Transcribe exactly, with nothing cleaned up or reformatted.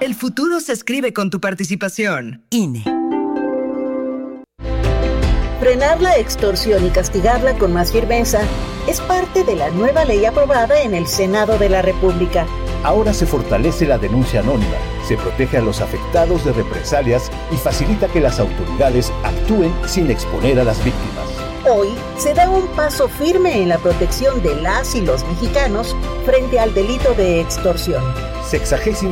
El futuro se escribe con tu participación. I N E. Frenar la extorsión y castigarla con más firmeza es parte de la nueva ley aprobada en el Senado de la República. Ahora se fortalece la denuncia anónima, se protege a los afectados de represalias y facilita que las autoridades actúen sin exponer a las víctimas. Hoy se da un paso firme en la protección de las y los mexicanos frente al delito de extorsión. Sexagésima